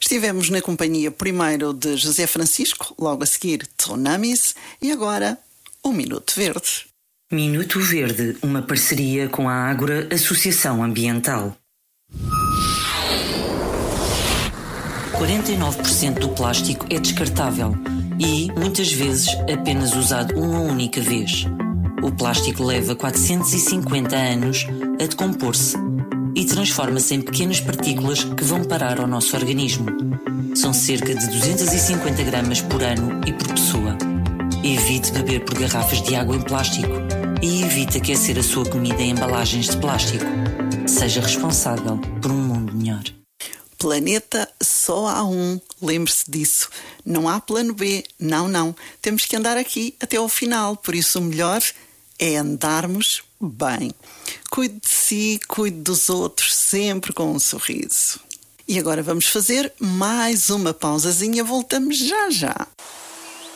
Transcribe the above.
Estivemos na companhia primeiro de José Francisco, logo a seguir Tsunamis e agora o Minuto Verde. Minuto Verde, uma parceria com a Ágora Associação Ambiental. 49% do plástico é descartável e, muitas vezes, apenas usado uma única vez. O plástico leva 450 anos a decompor-se e transforma-se em pequenas partículas que vão parar ao nosso organismo. São cerca de 250 gramas por ano e por pessoa. Evite beber por garrafas de água em plástico e evite aquecer a sua comida em embalagens de plástico. Seja responsável por um mundo melhor. Planeta só há um, lembre-se disso. Não há plano B, não. Temos que andar aqui até ao final, por isso o melhor é andarmos bem. Cuide de si, cuide dos outros, sempre com um sorriso. E agora vamos fazer mais uma pausazinha, voltamos já.